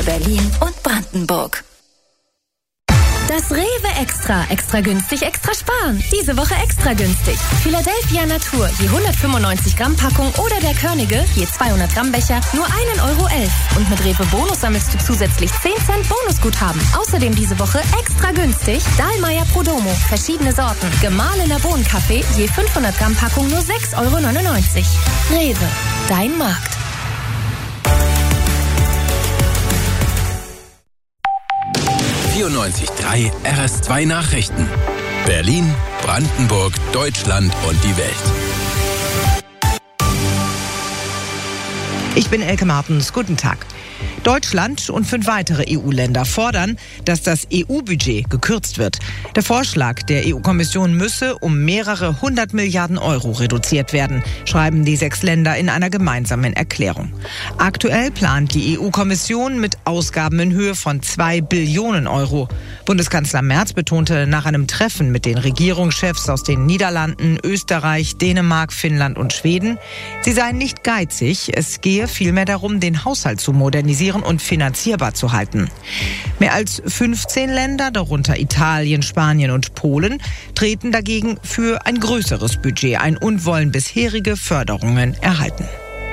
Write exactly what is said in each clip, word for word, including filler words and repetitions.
für Berlin und Brandenburg. Das Rewe Extra. Extra günstig, extra sparen. Diese Woche extra günstig. Philadelphia Natur, je hundertfünfundneunzig Gramm Packung oder der Körnige, je zweihundert Gramm Becher, nur ein Euro elf. Und mit Rewe Bonus sammelst du zusätzlich zehn Cent Bonusguthaben. Außerdem diese Woche extra günstig Dahlmeier Prodomo, verschiedene Sorten. Gemahlener Bohnenkaffee, je fünfhundert Gramm Packung nur sechs Euro neunundneunzig. Rewe, dein Markt. vierundneunzig Komma drei R S zwei Nachrichten. Berlin, Brandenburg, Deutschland und die Welt. Ich bin Elke Martens. Guten Tag. Deutschland und fünf weitere E U-Länder fordern, dass das E U-Budget gekürzt wird. Der Vorschlag der E U-Kommission müsse um mehrere hundert Milliarden Euro reduziert werden, schreiben die sechs Länder in einer gemeinsamen Erklärung. Aktuell plant die E U-Kommission mit Ausgaben in Höhe von zwei Billionen Euro. Bundeskanzler Merz betonte nach einem Treffen mit den Regierungschefs aus den Niederlanden, Österreich, Dänemark, Finnland und Schweden, sie seien nicht geizig, es gehe vielmehr darum, den Haushalt zu modernisieren und finanzierbar zu halten. Mehr als fünfzehn Länder, darunter Italien, Spanien und Polen, treten dagegen für ein größeres Budget ein und wollen bisherige Förderungen erhalten.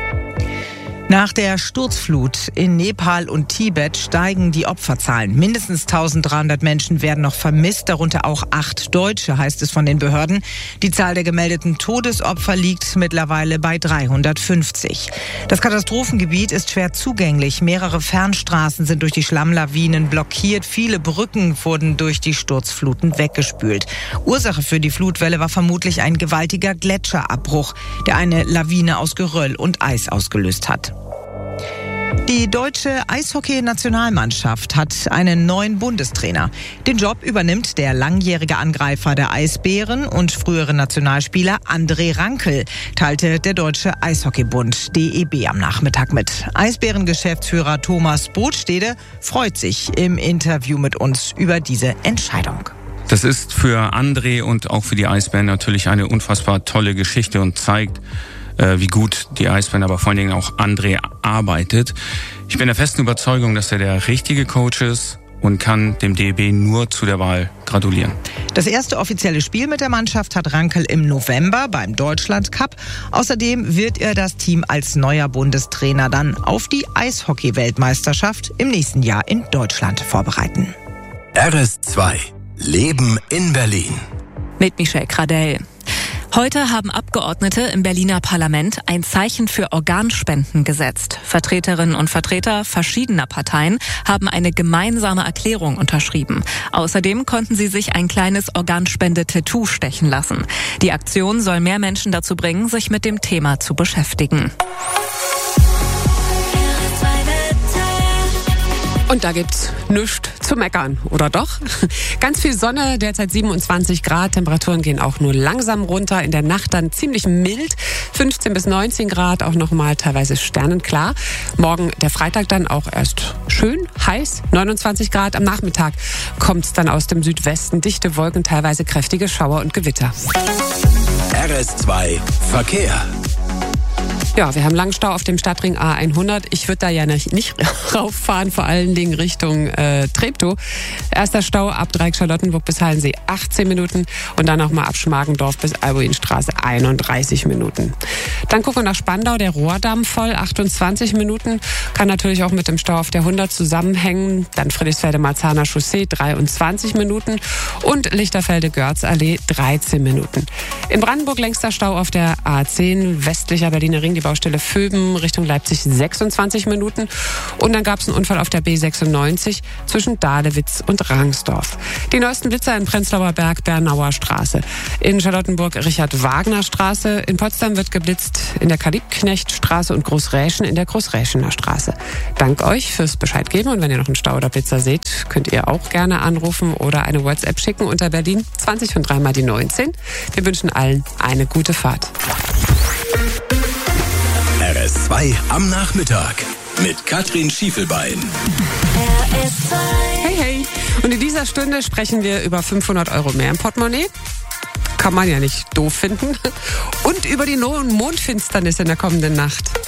Nach der Sturzflut in Nepal und Tibet steigen die Opferzahlen. Mindestens eintausenddreihundert Menschen werden noch vermisst, darunter auch acht Deutsche, heißt es von den Behörden. Die Zahl der gemeldeten Todesopfer liegt mittlerweile bei dreihundertfünfzig. Das Katastrophengebiet ist schwer zugänglich. Mehrere Fernstraßen sind durch die Schlammlawinen blockiert. Viele Brücken wurden durch die Sturzfluten weggespült. Ursache für die Flutwelle war vermutlich ein gewaltiger Gletscherabbruch, der eine Lawine aus Geröll und Eis ausgelöst hat. Die deutsche Eishockey-Nationalmannschaft hat einen neuen Bundestrainer. Den Job übernimmt der langjährige Angreifer der Eisbären und frühere Nationalspieler André Rankel, teilte der Deutsche Eishockeybund D E B am Nachmittag mit. Eisbären-Geschäftsführer Thomas Botstede freut sich im Interview mit uns über diese Entscheidung. Das ist für André und auch für die Eisbären natürlich eine unfassbar tolle Geschichte und zeigt, wie gut die Eisbären, aber vor allen Dingen auch André arbeitet. Ich bin der festen Überzeugung, dass er der richtige Coach ist und kann dem D E B nur zu der Wahl gratulieren. Das erste offizielle Spiel mit der Mannschaft hat Rankel im November beim Deutschland Cup. Außerdem wird er das Team als neuer Bundestrainer dann auf die Eishockey-Weltmeisterschaft im nächsten Jahr in Deutschland vorbereiten. R S zwei. Leben in Berlin. Mit Michelle Kradell. Heute haben Abgeordnete im Berliner Parlament ein Zeichen für Organspenden gesetzt. Vertreterinnen und Vertreter verschiedener Parteien haben eine gemeinsame Erklärung unterschrieben. Außerdem konnten sie sich ein kleines Organspende-Tattoo stechen lassen. Die Aktion soll mehr Menschen dazu bringen, sich mit dem Thema zu beschäftigen. Und da gibt's nichts zu meckern, oder doch? Ganz viel Sonne, derzeit siebenundzwanzig Grad, Temperaturen gehen auch nur langsam runter, in der Nacht dann ziemlich mild, fünfzehn bis neunzehn Grad, auch nochmal teilweise sternenklar. Morgen der Freitag dann auch erst schön heiß, neunundzwanzig Grad, am Nachmittag kommt's dann aus dem Südwesten, dichte Wolken, teilweise kräftige Schauer und Gewitter. R S zwei Verkehr. Ja, wir haben langen Stau auf dem Stadtring A hundert. Ich würde da ja nicht, nicht rauffahren, vor allen Dingen Richtung äh, Treptow. Erster Stau ab Dreieck-Charlottenburg bis Hallensee achtzehn Minuten und dann nochmal ab Schmargendorf bis Albuinstraße einunddreißig Minuten. Dann gucken wir nach Spandau, der Rohrdamm voll, achtundzwanzig Minuten. Kann natürlich auch mit dem Stau auf der hundert zusammenhängen. Dann Friedrichsfelde-Marzahner Chaussee dreiundzwanzig Minuten und Lichterfelde-Görz-Allee dreizehn Minuten. In Brandenburg längster Stau auf der A zehn, westlicher Berliner Ring, die Baustelle Vöben Richtung Leipzig sechsundzwanzig Minuten. Und dann gab es einen Unfall auf der B sechsundneunzig zwischen Dahlewitz und Rangsdorf. Die neuesten Blitzer in Prenzlauer Berg, Bernauer Straße. In Charlottenburg Richard-Wagner-Straße. In Potsdam wird geblitzt in der Kalibknecht-Straße und Großräschen in der Großräschener Straße. Dank euch fürs Bescheid geben. Und wenn ihr noch einen Stau oder Blitzer seht, könnt ihr auch gerne anrufen oder eine WhatsApp schicken unter Berlin zwanzig und dreimal die neunzehn. Wir wünschen allen eine gute Fahrt. R S zwei am Nachmittag mit Katrin Schiefelbein. R S zwei. Hey, hey. Und in dieser Stunde sprechen wir über fünfhundert Euro mehr im Portemonnaie. Kann man ja nicht doof finden. Und über die Mondfinsternis in der kommenden Nacht.